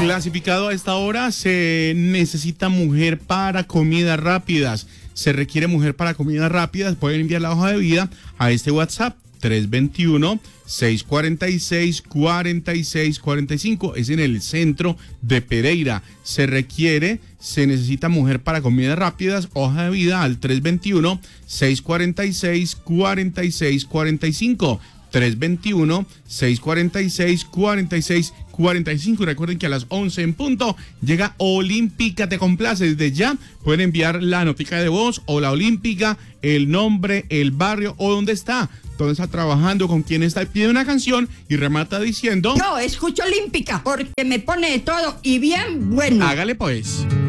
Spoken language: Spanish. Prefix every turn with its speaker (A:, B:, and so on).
A: Clasificado a esta hora, se necesita mujer para comidas rápidas. Se requiere mujer para comidas rápidas. Pueden enviar la hoja de vida a este WhatsApp 321-646-4645. Es en el centro de Pereira. Se necesita mujer para comidas rápidas. Hoja de vida al 321-646-4645. 321-646-4645. Y recuerden que a las 11 en punto llega Olímpica Te Complace. Desde ya pueden enviar la notica de voz o la Olímpica, el nombre, el barrio o dónde está trabajando, con quién está. Pide una canción y remata diciendo:
B: yo escucho Olímpica porque me pone de todo y bien bueno.
A: Hágale pues.